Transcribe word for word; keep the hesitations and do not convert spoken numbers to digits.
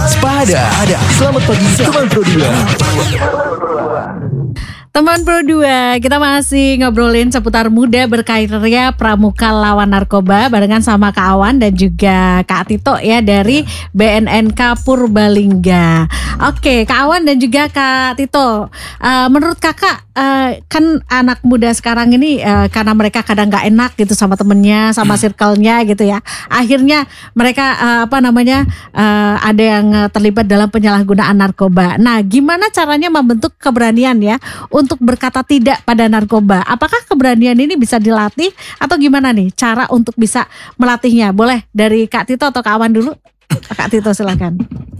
Sepada. Selamat pagi teman Pro dua. Teman Pro dua, kita masih ngobrolin seputar muda berkarya pramuka lawan narkoba barengan sama Kak Awan dan juga Kak Tito ya dari B N N K Purbalingga. Oke, Kak Awan dan juga Kak Tito, uh, menurut kakak uh, kan anak muda sekarang ini uh, karena mereka kadang gak enak gitu sama temennya, sama circle-nya gitu ya. Akhirnya mereka uh, apa namanya uh, ada yang uh, terlibat dalam penyalahgunaan narkoba. Nah, gimana caranya membentuk keberanian ya untuk berkata tidak pada narkoba? Apakah keberanian ini bisa dilatih atau gimana nih cara untuk bisa melatihnya? Boleh dari Kak Tito atau Kak Awan dulu? Kak Tito silakan.